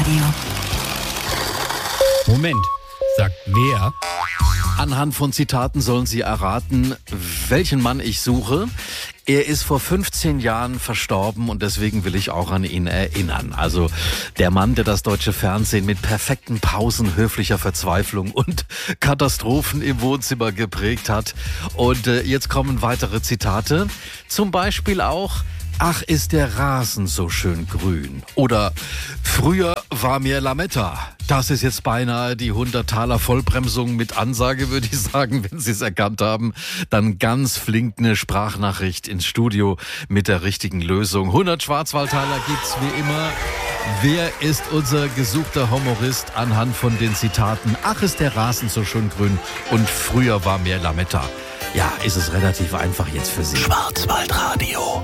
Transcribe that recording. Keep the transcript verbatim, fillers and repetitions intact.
Schwarzwaldradio. Moment, sagt wer? Anhand von Zitaten sollen Sie erraten, welchen Mann ich suche. Er ist vor fünfzehn Jahren verstorben und deswegen will ich auch an ihn erinnern. Also der Mann, der das deutsche Fernsehen mit perfekten Pausen höflicher Verzweiflung und Katastrophen im Wohnzimmer geprägt hat. Und äh, jetzt kommen weitere Zitate. Zum Beispiel auch: Ach, ist der Rasen so schön grün. Oder früher war mir Lametta. Das ist jetzt beinahe die hundert Taler Vollbremsung mit Ansage, würde ich sagen. Wenn Sie es erkannt haben, dann ganz flink eine Sprachnachricht ins Studio mit der richtigen Lösung. hundert Schwarzwaldtaler gibt's wie immer. Wer ist unser gesuchter Humorist anhand von den Zitaten? Ach, ist der Rasen so schön grün und früher war mir Lametta. Ja, ist es relativ einfach jetzt für Sie. Schwarzwaldradio.